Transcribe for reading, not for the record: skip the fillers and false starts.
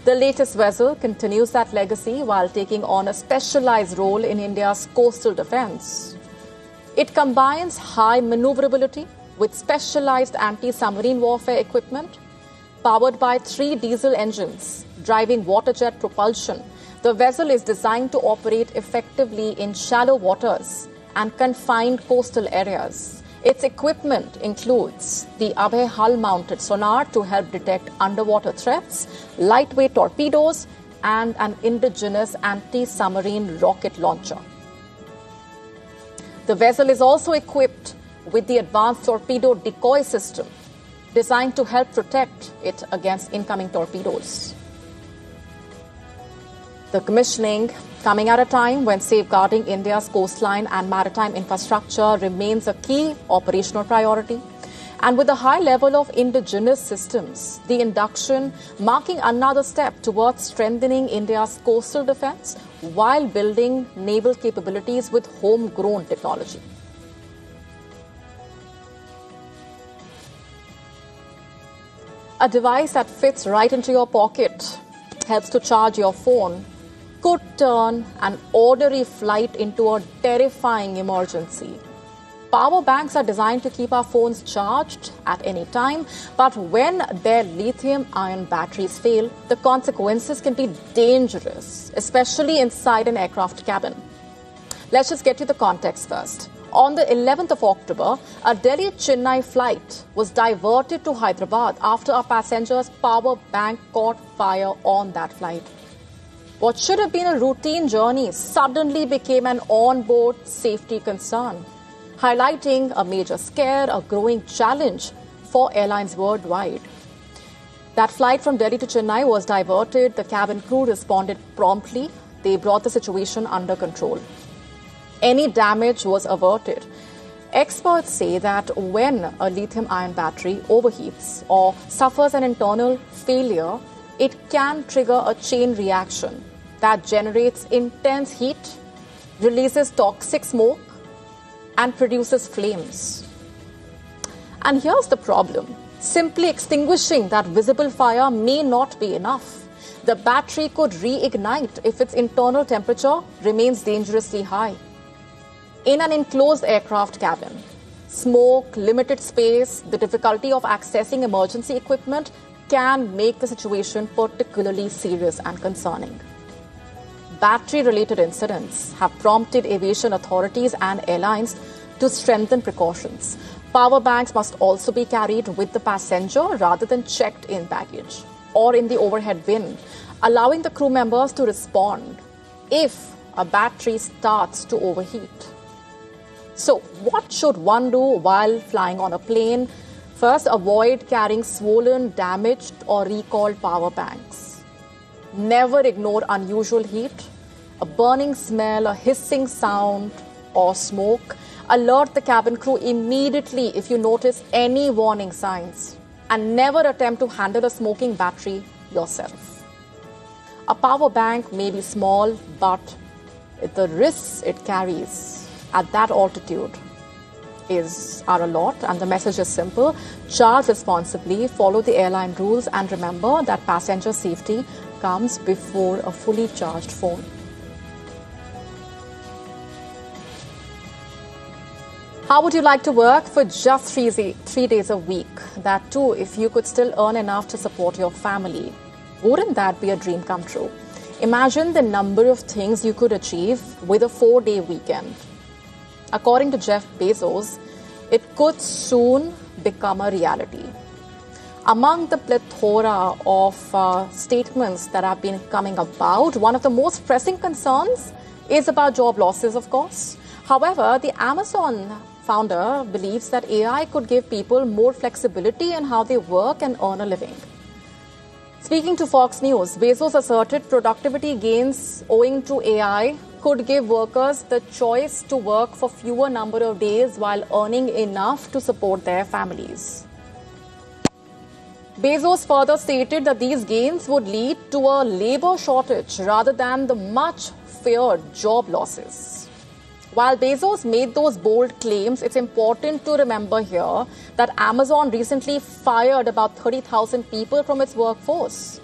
The latest vessel continues that legacy while taking on a specialized role in India's coastal defense. It combines high maneuverability with specialized anti-submarine warfare equipment. Powered by 3 diesel engines driving water jet propulsion, the vessel is designed to operate effectively in shallow waters and confined coastal areas. Its equipment includes the Abhay hull-mounted sonar to help detect underwater threats, lightweight torpedoes, and an indigenous anti-submarine rocket launcher. The vessel is also equipped with the advanced torpedo decoy system, designed to help protect it against incoming torpedoes. The commissioning coming at a time when safeguarding India's coastline and maritime infrastructure remains a key operational priority. And with a high level of indigenous systems, the induction marking another step towards strengthening India's coastal defense while building naval capabilities with homegrown technology. A device that fits right into your pocket, helps to charge your phone, could turn an ordinary flight into a terrifying emergency. Power banks are designed to keep our phones charged at any time, but when their lithium-ion batteries fail, the consequences can be dangerous, especially inside an aircraft cabin. Let's just get to the context first. On the 11th of October, a Delhi-Chennai flight was diverted to Hyderabad after a passenger's power bank caught fire on that flight. What should have been a routine journey suddenly became an onboard safety concern, highlighting a major scare, a growing challenge for airlines worldwide. That flight from Delhi to Chennai was diverted. The cabin crew responded promptly. They brought the situation under control. Any damage was averted. Experts say that when a lithium-ion battery overheats or suffers an internal failure, it can trigger a chain reaction that generates intense heat, releases toxic smoke, and produces flames. And here's the problem. Simply extinguishing that visible fire may not be enough. The battery could reignite if its internal temperature remains dangerously high. In an enclosed aircraft cabin, smoke, limited space, the difficulty of accessing emergency equipment can make the situation particularly serious and concerning. Battery-related incidents have prompted aviation authorities and airlines to strengthen precautions. Power banks must also be carried with the passenger rather than checked in baggage or in the overhead bin, allowing the crew members to respond if a battery starts to overheat. So, what should one do while flying on a plane? First, avoid carrying swollen, damaged or recalled power banks. Never ignore unusual heat, a burning smell, a hissing sound or smoke. Alert the cabin crew immediately if you notice any warning signs. And never attempt to handle a smoking battery yourself. A power bank may be small, but the risks it carries at that altitude are a lot, and the message is simple. Charge responsibly, follow the airline rules, and remember that passenger safety comes before a fully charged phone. How would you like to work for just 3 days a week? That too, if you could still earn enough to support your family. Wouldn't that be a dream come true? Imagine the number of things you could achieve with a 4-day weekend. According to Jeff Bezos, it could soon become a reality. Among the plethora of statements that have been coming about, one of the most pressing concerns is about job losses, of course. However, the Amazon founder believes that AI could give people more flexibility in how they work and earn a living. Speaking to Fox News, Bezos asserted productivity gains owing to AI could give workers the choice to work for fewer number of days while earning enough to support their families. Bezos further stated that these gains would lead to a labor shortage rather than the much feared job losses. While Bezos made those bold claims, it's important to remember here that Amazon recently fired about 30,000 people from its workforce.